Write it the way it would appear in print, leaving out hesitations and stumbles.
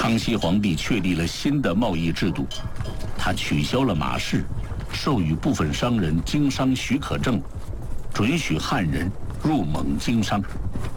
康熙皇帝确立了新的贸易制度，他取消了马市，授予部分商人经商许可证，准许汉人入蒙经商。